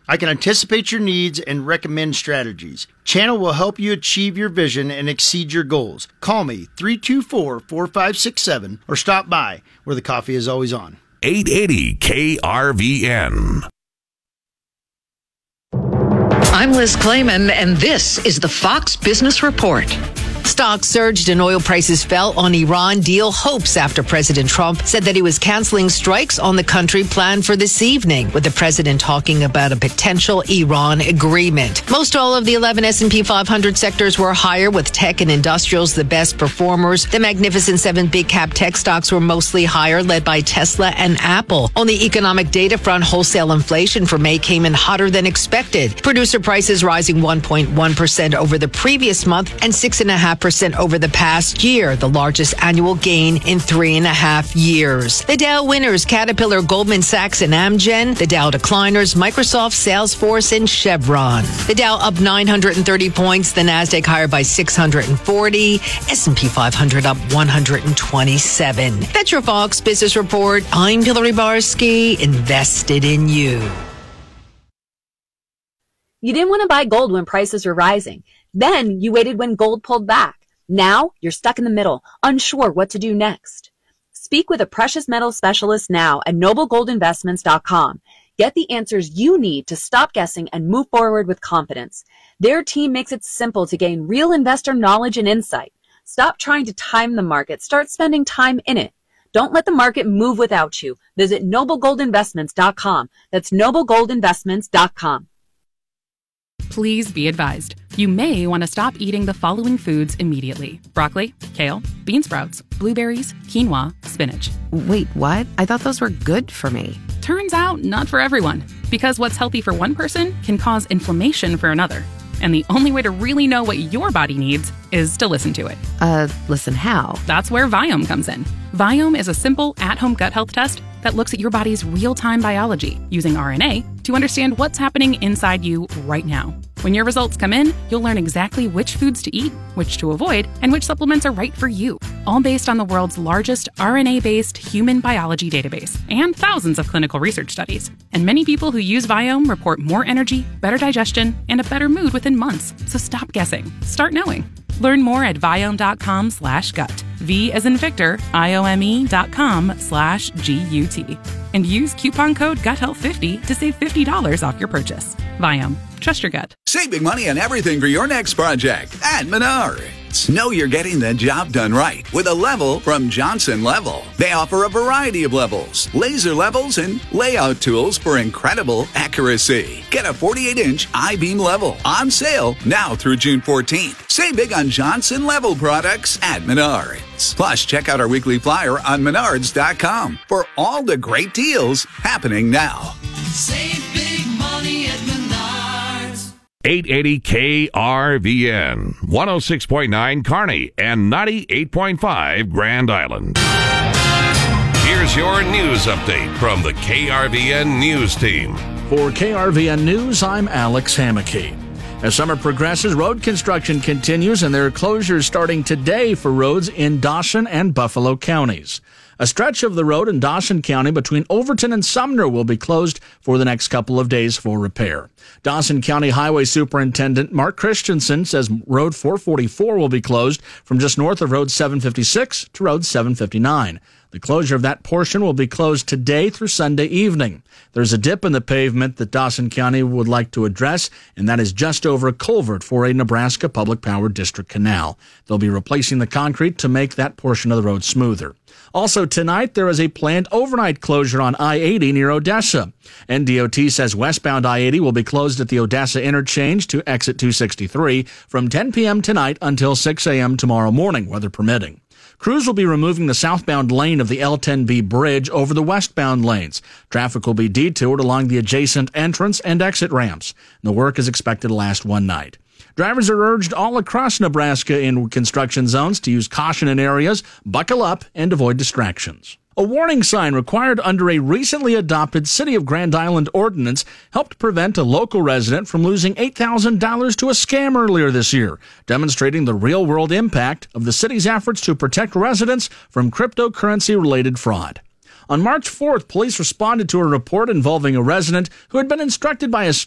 I can anticipate your needs and recommend strategies. Channel will help you achieve your vision and exceed your goals. Call me 324-4567 or stop by where the coffee is always on. 880 KRVN. I'm Liz Clayman, and this is the Fox Business Report. Stocks surged and oil prices fell on Iran deal hopes after President Trump said that he was canceling strikes on the country planned for this evening, with the president talking about a potential Iran agreement. Most all of the 11 S&P 500 sectors were higher, with tech and industrials the best performers. The Magnificent Seven big cap tech stocks were mostly higher, led by Tesla and Apple. On the economic data front, wholesale inflation for May came in hotter than expected. Producer prices rising 1.1% over the previous month and 6.5% over the past year, the largest annual gain in 3.5 years. The Dow winners, Caterpillar, Goldman Sachs, and Amgen. The Dow decliners, Microsoft, Salesforce, and Chevron. The Dow up 930 points, the Nasdaq higher by 640, S&P 500 up 127. That's your Fox Business Report. I'm Hillary Barsky, invested in you. You didn't want to buy gold when prices were rising. Then you waited when gold pulled back. Now you're stuck in the middle, unsure what to do next. Speak with a precious metal specialist now at noblegoldinvestments.com. Get the answers you need to stop guessing and move forward with confidence. Their team makes it simple to gain real investor knowledge and insight. Stop trying to time the market. Start spending time in it. Don't let the market move without you. Visit noblegoldinvestments.com. That's noblegoldinvestments.com. Please be advised. You may want to stop eating the following foods immediately: broccoli, kale, bean sprouts, blueberries, quinoa, spinach. Wait, what? I thought those were good for me. Turns out, not for everyone. Because what's healthy for one person can cause inflammation for another. And the only way to really know what your body needs is to listen to it. Listen how? That's where Viome comes in. Viome is a simple, at-home gut health test that looks at your body's real-time biology using RNA to understand what's happening inside you right now. When your results come in, you'll learn exactly which foods to eat, which to avoid, and which supplements are right for you, all based on the world's largest RNA-based human biology database and thousands of clinical research studies. And many people who use Viome report more energy, better digestion, and a better mood within months. So stop guessing. Start knowing. Learn more at Viome.com/gut. V as in Victor, IOME.com/GUT. And use coupon code GUTHEALTH50 to save $50 off your purchase. Viome. Trust your gut. Save big money on everything for your next project at Menards. Know you're getting the job done right with a level from Johnson Level. They offer a variety of levels, laser levels, and layout tools for incredible accuracy. Get a 48-inch I-beam level on sale now through June 14th. Save big on Johnson Level products at Menards. Plus, check out our weekly flyer on Menards.com for all the great deals happening now. Save big money at Menards. 880 KRVN, 106.9 Kearney, and 98.5 Grand Island. Here's your news update from the KRVN News Team. For KRVN News, I'm Alex Hammocky. As summer progresses, road construction continues, and there are closures starting today for roads in Dawson and Buffalo counties. A stretch of the road in Dawson County between Overton and Sumner will be closed for the next couple of days for repair. Dawson County Highway Superintendent Mark Christensen says Road 444 will be closed from just north of Road 756 to Road 759. The closure of that portion will be closed today through Sunday evening. There's a dip in the pavement that Dawson County would like to address, and that is just over a culvert for a Nebraska Public Power District canal. They'll be replacing the concrete to make that portion of the road smoother. Also tonight, there is a planned overnight closure on I-80 near Odessa. NDOT says westbound I-80 will be closed at the Odessa interchange to exit 263 from 10 p.m. tonight until 6 a.m. tomorrow morning, weather permitting. Crews will be removing the southbound lane of the L10B bridge over the westbound lanes. Traffic will be detoured along the adjacent entrance and exit ramps. The work is expected to last one night. Drivers are urged all across Nebraska in construction zones to use caution in areas, buckle up, and avoid distractions. A warning sign required under a recently adopted City of Grand Island ordinance helped prevent a local resident from losing $8,000 to a scam earlier this year, demonstrating the real-world impact of the city's efforts to protect residents from cryptocurrency-related fraud. On March 4th, police responded to a report involving a resident who had been instructed by a